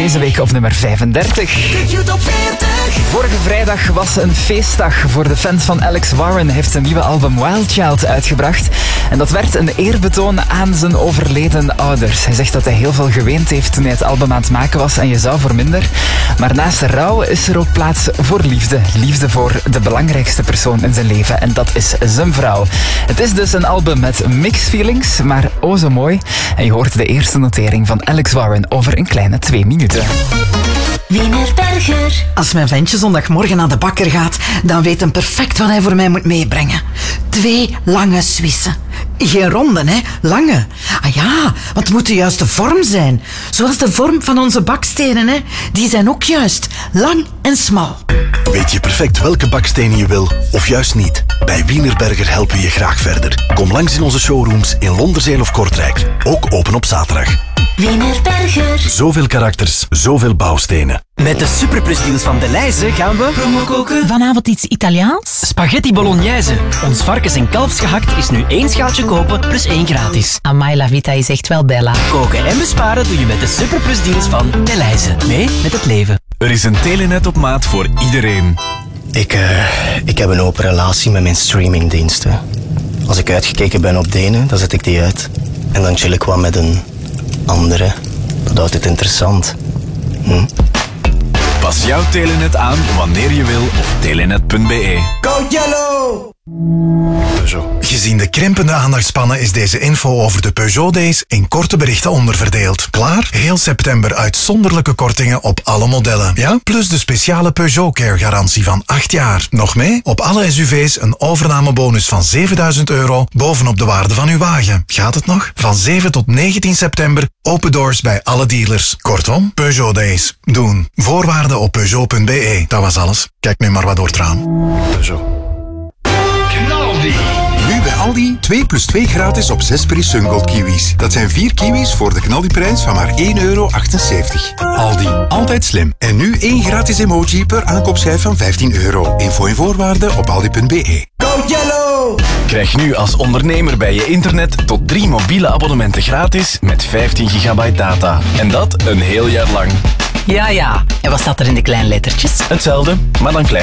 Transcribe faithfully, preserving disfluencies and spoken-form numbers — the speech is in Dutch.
Deze week op nummer vijfendertig. De Q Top veertig. Vorige vrijdag was een feestdag voor de fans van Alex Warren. Hij heeft zijn nieuwe album Wild Child uitgebracht. En dat werd een eerbetoon aan zijn overleden ouders. Hij zegt dat hij heel veel geweend heeft toen hij het album aan het maken was. En je zou voor minder. Maar naast rouw is er ook plaats voor liefde. Liefde voor de belangrijkste persoon in zijn leven. En dat is zijn vrouw. Het is dus een album met mixed feelings, maar oh zo mooi. En je hoort de eerste notering van Alex Warren over een kleine twee minuten. Wienerberger. Als mijn ventje zondagmorgen naar de bakker gaat, dan weet hij perfect wat hij voor mij moet meebrengen. Twee lange Swissen. Geen ronde, hè? Lange. Ah ja, want het moet de juiste vorm zijn. Zoals de vorm van onze bakstenen, hè? Die zijn ook juist. Lang en smal. Weet je perfect welke bakstenen je wil, of juist niet? Bij Wienerberger helpen we je graag verder. Kom langs in onze showrooms in Londerzeel of Kortrijk. Ook open op zaterdag. Wienerberger. Zoveel karakters, zoveel bouwstenen. Met de superplusdeals van Delhaize gaan we promo koken. Vanavond iets Italiaans? Spaghetti bolognese. Ons varkens- en kalfsgehakt is nu één schaaltje kopen plus één gratis. Amai, la vita is echt wel bella. Koken en besparen doe je met de superplusdeals van Delhaize. Mee met het leven. Er is een Telenet op maat voor iedereen. Ik, uh, ik heb een open relatie met mijn streamingdiensten. Als ik uitgekeken ben op de ene, dan zet ik die uit. En dan chill ik wat met een andere. Dat houdt het interessant. Hm? Pas jouw Telenet aan wanneer je wil op telenet punt be. Go Yellow. Peugeot. Gezien de krimpende aandachtspannen is deze info over de Peugeot Days in korte berichten onderverdeeld. Klaar? Heel september uitzonderlijke kortingen op alle modellen. Ja? Plus de speciale Peugeot Care garantie van acht jaar. Nog mee? Op alle S U V's een overnamebonus van zevenduizend euro bovenop de waarde van uw wagen. Gaat het nog? Van zeven tot negentien september open doors bij alle dealers. Kortom, Peugeot Days. Doen. Voorwaarden op peugeot punt be. Dat was alles. Kijk nu maar wat door het raam. Peugeot. Nu bij Aldi twee plus twee gratis op zes Peri Sungold kiwis. Dat zijn vier kiwis voor de knaldiprijs van maar één euro achtenzeventig. Aldi, altijd slim. En nu één gratis emoji per aankoopschijf van vijftien euro. Info en voorwaarden op aldi punt be. Go Yellow. Krijg nu als ondernemer bij je internet tot drie mobiele abonnementen gratis met vijftien gigabyte data. En dat een heel jaar lang. Ja, ja. En wat staat er in de kleine lettertjes? Hetzelfde, maar dan kleiner.